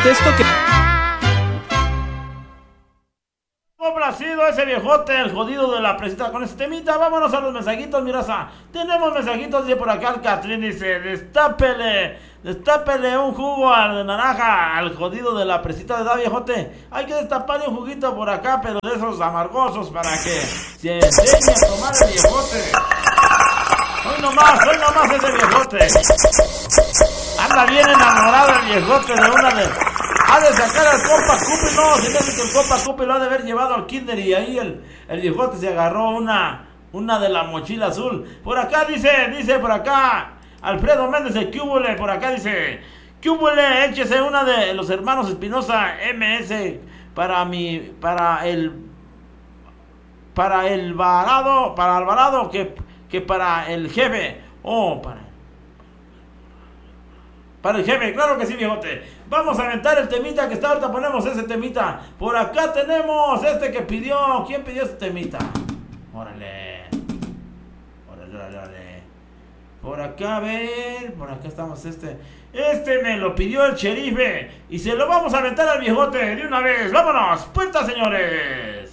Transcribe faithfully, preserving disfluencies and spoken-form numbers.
contesto que... Complacido ese viejote, el jodido de la presita con este temita. Vámonos a los mensajitos, mi raza. Tenemos mensajitos de por acá. El Catrín dice: destápele, destápele un jugo al de naranja al jodido de la presita de da viejote. Hay que destaparle un juguito por acá, pero de esos amargosos para que se enseñe a tomar el viejote. Hoy nomás, hoy nomás ese viejote. Anda bien enamorado el viejote de una de... Ha de sacar al compa Cupi, no, se me hace que el compa Cupi lo ha de haber llevado al kinder y ahí el, el viejote se agarró una, una de la mochila azul. Por acá dice, dice por acá, Alfredo Méndez, el Cúbule, por acá dice, Cúbule, échese una de los hermanos Espinosa M S para mi, para el, para el varado, para Alvarado, que, que para el jefe, oh, para Para el jefe, claro que sí, viejote. Vamos a aventar el temita que está ahorita, ponemos ese temita. Por acá tenemos este que pidió. ¿Quién pidió este temita? Órale. Órale, órale, órale. Por acá, a ver. Por acá estamos este. Este me lo pidió el sheriff. Y se lo vamos a aventar al viejote de una vez. ¡Vámonos! ¡Puerta, señores!